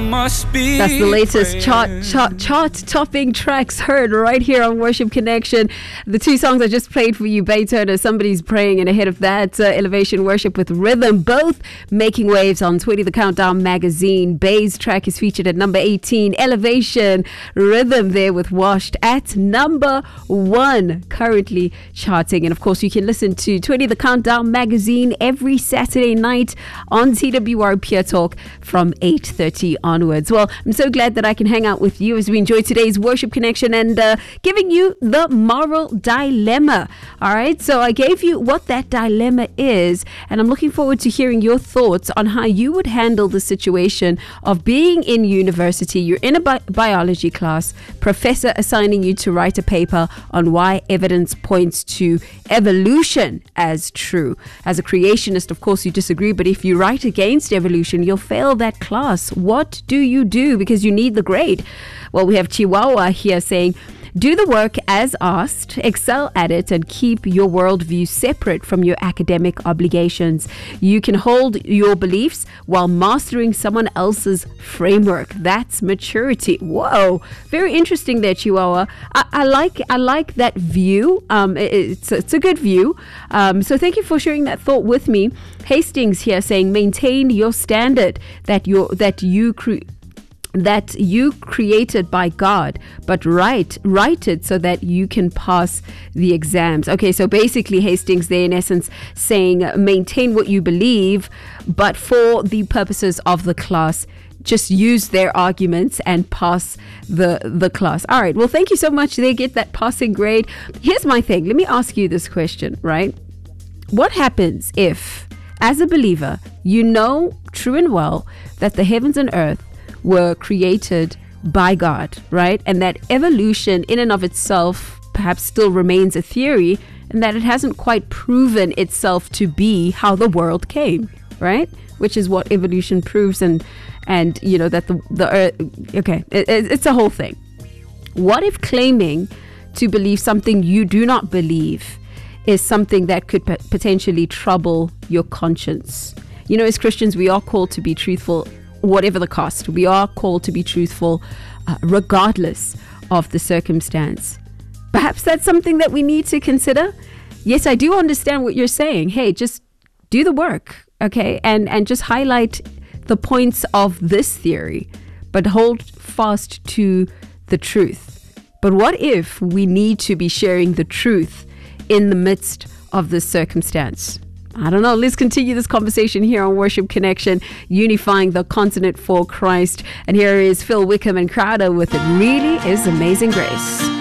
must be. That's the latest chart-topping tracks heard right here on Worship Connection. The two songs I just played for you, Bay Turner, Somebody's Praying, and ahead of that, Elevation Worship with Rhythm, both making waves on 20 The Countdown magazine. Bay's track is featured at number 18. Elevation Rhythm there with Washed at number 1, currently charting. And of course, you can listen to 20 The Countdown magazine every Saturday night on TWR Pure Talk from 8:30 onwards. Well, I'm so glad that I can hang out with you as we enjoy today's Worship Connection and giving you the moral dilemma. All right, so I gave you what that dilemma is, and I'm looking forward to hearing your thoughts on how you would handle the situation of being in university. You're in a biology class, professor assigning you to write a paper on why evidence points to evolution as true. As a creationist, of course, you disagree, but if you write against evolution, you'll fail that class. What do you do? Because you need the grade. Well, we have Chihuahua here saying, do the work as asked, excel at it, and keep your worldview separate from your academic obligations. You can hold your beliefs while mastering someone else's framework. That's maturity. Whoa, very interesting there, Chihuahua. I like that view. It's a good view. So thank you for sharing that thought with me. Hastings here saying, maintain your standard that you created by God, but write it so that you can pass the exams. Okay, so basically Hastings there in essence saying maintain what you believe, but for the purposes of the class, just use their arguments and pass the class. All right, well, thank you so much. They get that passing grade. Here's my thing. Let me ask you this question, right? What happens if, as a believer, you know true and well that the heavens and earth were created by God, right? And that evolution in and of itself perhaps still remains a theory, and that it hasn't quite proven itself to be how the world came, right? Which is what evolution proves, and you know that the earth, okay, it's a whole thing. What if claiming to believe something you do not believe is something that could potentially trouble your conscience? You know, as Christians, we are called to be truthful whatever the cost. We are called to be truthful regardless of the circumstance. Perhaps that's something that we need to consider. Yes, I do understand what you're saying. Hey, just do the work, okay? And just highlight the points of this theory, but hold fast to the truth. But what if we need to be sharing the truth in the midst of this circumstance? I don't know. Let's continue this conversation here on Worship Connection, unifying the continent for Christ. And here is Phil Wickham and Crowder with It Really Is Amazing Grace.